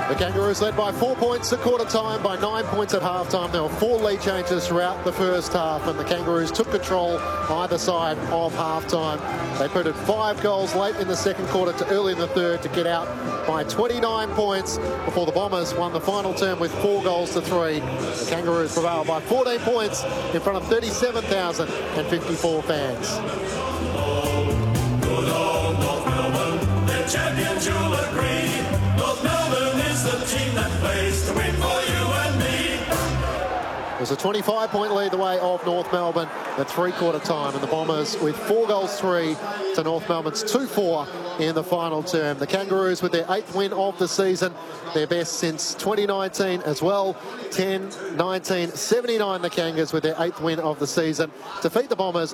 The Kangaroos led by 4 points at quarter time, by 9 points at half time. There were 4 lead changes throughout the first half, and the Kangaroos took control either side of half time. They put in 5 goals late in the second quarter to early in the third to get out by 29 points before the Bombers won the final term with 4 goals to 3. The Kangaroos prevailed by 14 points in front of 37,054 fans. Champions, you'll agree. North Melbourne is the team that plays to win for you and me. It was a 25-point lead the way of North Melbourne at three-quarter time, and the Bombers with 4 goals 3 to North Melbourne's 2-4 in the final term. The Kangaroos with their 8th win of the season, their best since 2019 as well. 10-19-79 the Kangas with their 8th win of the season. Defeat the Bombers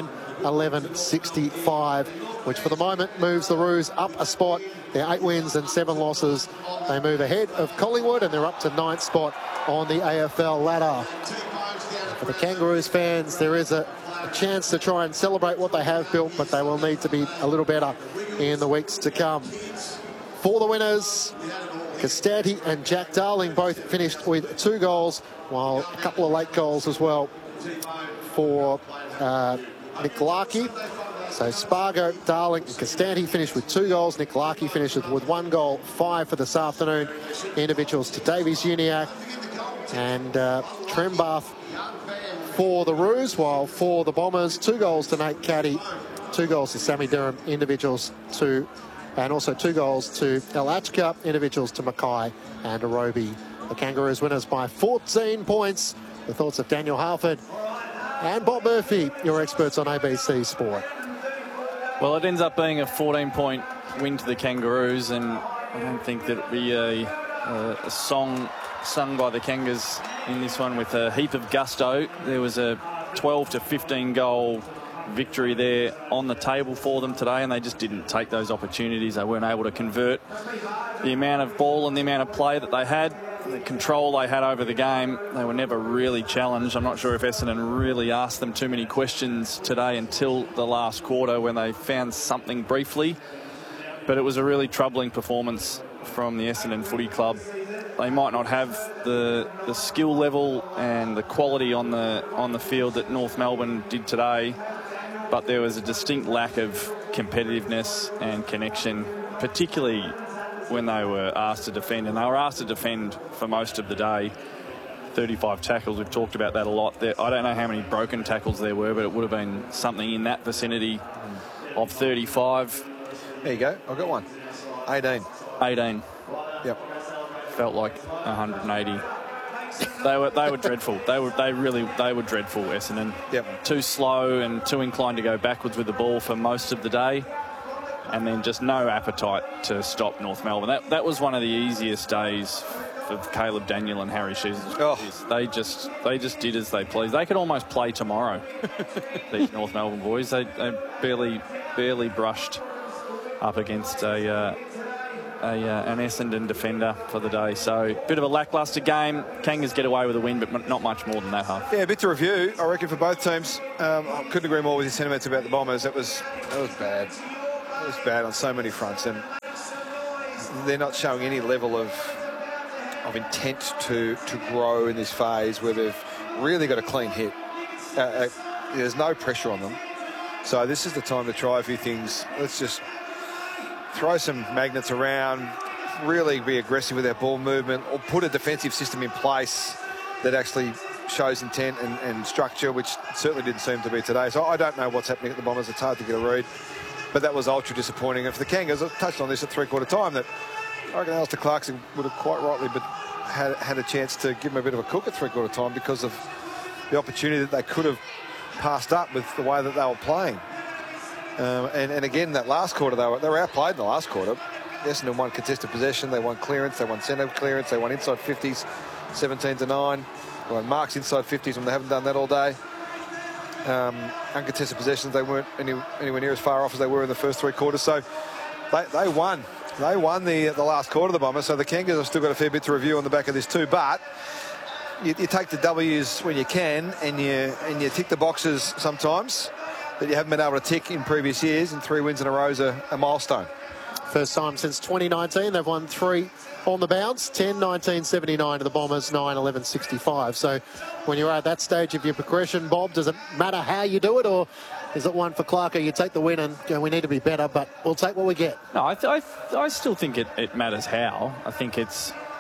9-11-65, which for the moment moves the Roos up a spot. Their 8 wins and 7 losses. They move ahead of Collingwood, and they're up to 9th spot on the AFL ladder. For the Kangaroos fans, there is a chance to try and celebrate what they have built, but they will need to be a little better in the weeks to come. For the winners, Costanti and Jack Darling both finished with 2 goals, while a couple of late goals as well for Nick Larkey. So Spargo, Darling and Costanti finished with 2 goals. Nick Larkey finishes with 1 goal, 5 for this afternoon. Individuals to Davies Uniacke and Trembath for the Roos, while for the Bombers, 2 goals to Nate Caddy, 2 goals to Sammy Durham, individuals to, and also 2 goals to Elachka, individuals to Mackay and Arobi. The Kangaroos winners by 14 points. The thoughts of Daniel Harford and Bob Murphy, your experts on ABC Sport. Well, it ends up being a 14-point win to the Kangaroos, and I don't think that it'll be a song sung by the Kangas in this one with a heap of gusto. There was a 12 to 15 goal victory there on the table for them today, and they just didn't take those opportunities. They weren't able to convert. The amount of ball and the amount of play that they had, the control they had over the game, they were never really challenged. I'm not sure if Essendon really asked them too many questions today until the last quarter when they found something briefly. But it was a really troubling performance from the Essendon Footy Club. They might not have the skill level and the quality on the field that North Melbourne did today, but there was a distinct lack of competitiveness and connection, particularly when they were asked to defend, and they were asked to defend for most of the day. 35 tackles, we've talked about that a lot. I don't know how many broken tackles there were, but it would have been something in that vicinity of 35. There you go, I've got one. 18. 18. Yep. Felt like 180. They were dreadful. They were dreadful, Essendon. Yep. Too slow and too inclined to go backwards with the ball for most of the day, and then just no appetite to stop North Melbourne. That was one of the easiest days for Caleb Daniel and Harry Shearer. Oh. They just did as they pleased. They could almost play tomorrow. These North Melbourne boys. They barely brushed up against an Essendon defender for the day. So bit of a lacklustre game. Kangas get away with a win, but not much more than that, Half. Yeah, a bit to review, I reckon, for both teams. I couldn't agree more with your sentiments about the Bombers. That was bad. It was bad on so many fronts, and they're not showing any level of intent to grow in this phase where they've really got a clean hit. There's no pressure on them. So this is the time to try a few things. Let's just throw some magnets around, really be aggressive with our ball movement, or put a defensive system in place that actually shows intent and structure, which certainly didn't seem to be today. So I don't know what's happening at the Bombers. It's hard to get a read. But that was ultra disappointing. And for the Kangas, I touched on this at three-quarter time, that I reckon Alistair Clarkson would have quite rightly had a chance to give him a bit of a cook at three-quarter time because of the opportunity that they could have passed up with the way that they were playing. And again, that last quarter, they were outplayed in the last quarter. Essendon won contested possession, they won clearance, they won centre clearance, they won inside 50s, 17-9. They won marks inside 50s when they haven't done that all day. Uncontested possessions, they weren't anywhere near as far off as they were in the first 3 quarters. So they won. They won the last quarter of the Bombers. So the Kangas have still got a fair bit to review on the back of this too. But you take the W's when you can, and you tick the boxes sometimes that you haven't been able to tick in previous years, and 3 wins in a row is a milestone. First time since 2019. They've won 3 on the bounce. 10, 19, 79 to the Bombers, 9, 11, 65. So when you're at that stage of your progression, Bob, does it matter how you do it, or is it one for Clarko? You take the win and we need to be better, but we'll take what we get. No, I still think it matters how. I think it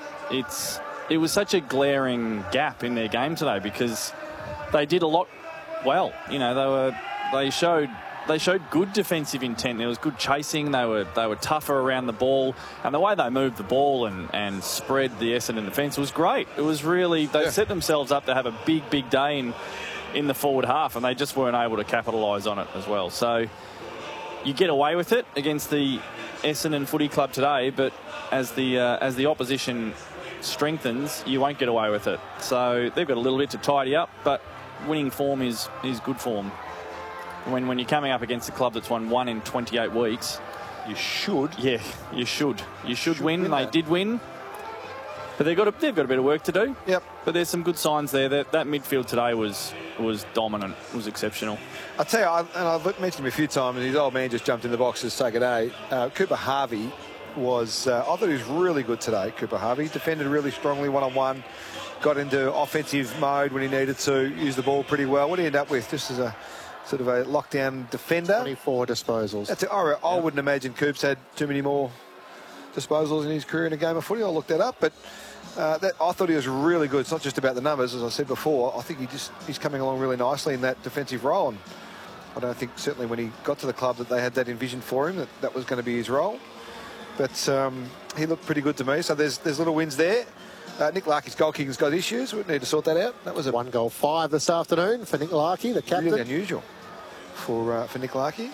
was such a glaring gap in their game today because they did a lot well. You know, they showed good defensive intent. There was good chasing. They were tougher around the ball, and the way they moved the ball and spread the Essendon defence was great. It was really, they set themselves up to have a big day in the forward half, and they just weren't able to capitalise on it as well. So you get away with it against the Essendon Footy Club today, but as the opposition strengthens, you won't get away with it. So they've got a little bit to tidy up, but winning form is good form. When you're coming up against a club that's won 1 in 28 weeks, you should. Yeah, you should. You should win. They did win, but they've got a bit of work to do. Yep. But there's some good signs there. That midfield today was dominant. Was exceptional. I tell you, and I've mentioned him a few times. His old man just jumped in the box to say good day. Cooper Harvey was. I thought he was really good today. Cooper Harvey defended really strongly one-on-one. Got into offensive mode when he needed to. Used the ball pretty well. What did he end up with? Just as a sort of a lockdown defender. 24 disposals. That's it. I wouldn't imagine Coops had too many more disposals in his career in a game of footy. I'll look that up. But I thought he was really good. It's not just about the numbers, as I said before. I think he's coming along really nicely in that defensive role. And I don't think certainly when he got to the club that they had that envisioned for him, that was going to be his role. But he looked pretty good to me. So there's little wins there. Nick Larkey's goal kicking's got issues. We need to sort that out. That was a 1 goal 5 this afternoon for Nick Larkey, the captain. Really unusual for Nick Larkey.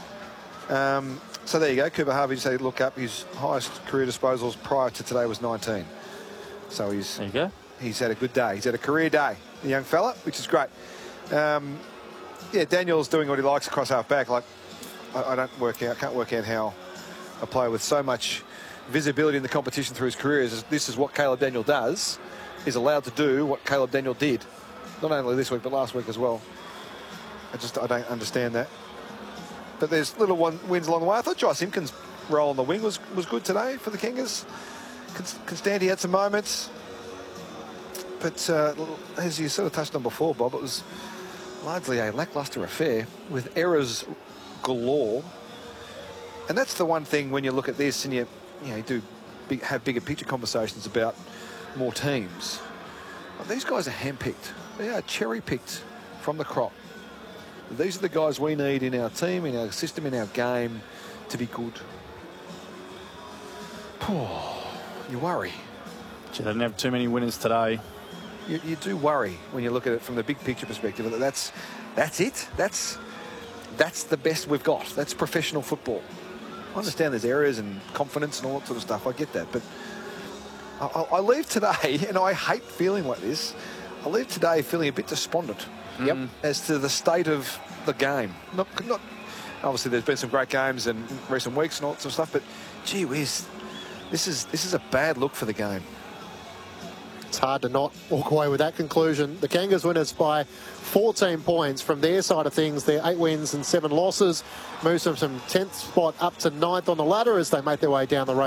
So there you go. Cooper Harvey, just had a look up. His highest career disposals prior to today was 19. So there you go. He's had a good day. He's had a career day, the young fella, which is great. Yeah, Daniel's doing what he likes across half back. Like, I can't work out how a player with so much visibility in the competition through his career is this is what Caleb Daniel does, is allowed to do what Caleb Daniel did. Not only this week, but last week as well. I don't understand that. But there's little wins along the way. I thought Josh Simpkins' role on the wing was good today for the Kangas. Constanti had some moments. But as you sort of touched on before, Bob, it was largely a lacklustre affair with errors galore. And that's the one thing when you look at this and you do have bigger picture conversations about more teams. Well, these guys are handpicked. They are cherry-picked from the crop. These are the guys we need in our team, in our system, in our game to be good. You worry. Gee, they didn't have too many winners today. You do worry when you look at it from the big picture perspective. That's it. That's the best we've got. That's professional football. I understand there's errors and confidence and all that sort of stuff. I get that. But I leave today, and I hate feeling like this, I leave today feeling a bit despondent. Yep. As to the state of the game. Not obviously there's been some great games in recent weeks and all that sort of stuff, but gee whiz, this is a bad look for the game. It's hard to not walk away with that conclusion. The Kangas winners by 14 points from their side of things. Their 8 wins and 7 losses moves them from 10th spot up to 9th on the ladder as they make their way down the race.